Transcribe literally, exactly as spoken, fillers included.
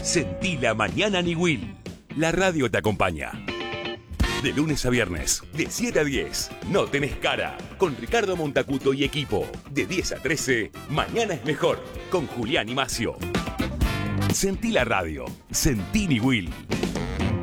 Sentí la mañana Niwil. La radio te acompaña. De lunes a viernes, de siete a diez, No Tenés Cara, con Ricardo Montacuto y equipo. De diez a trece, Mañana es Mejor, con Julián y Macio. Sentí la radio. Sentí Niwil.